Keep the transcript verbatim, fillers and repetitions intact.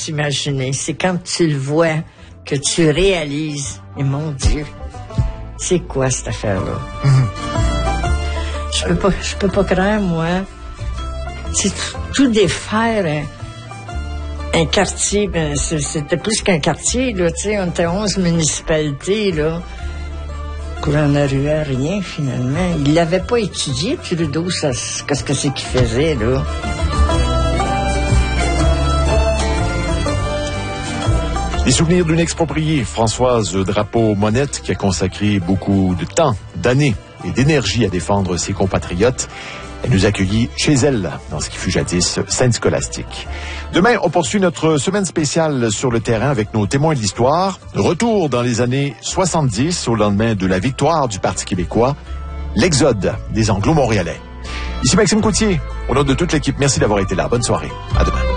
s'imaginer. C'est quand tu le vois que tu réalises. Et mon Dieu, c'est quoi cette affaire-là? Mm-hmm. Je peux pas, je peux pas croire, moi. C'est tout, tout défaire un, un quartier. Ben, c'était plus qu'un quartier, là. Tu sais, on était onze municipalités, là. On n'en arrivait à rien, finalement. Il l'avait pas étudié, Trudeau, ça, qu'est-ce que c'est qu'il faisait, là? Les souvenirs d'une expropriée, Françoise Drapeau-Monette, qui a consacré beaucoup de temps, d'années et d'énergie à défendre ses compatriotes. Elle nous accueillit chez elle, dans ce qui fut jadis Sainte-Scolastique. Demain, on poursuit notre semaine spéciale sur le terrain avec nos témoins de l'histoire. Retour dans les années soixante-dix, au lendemain de la victoire du Parti québécois, l'exode des Anglo-Montréalais. Ici Maxime Coutier, au nom de toute l'équipe, merci d'avoir été là. Bonne soirée. À demain.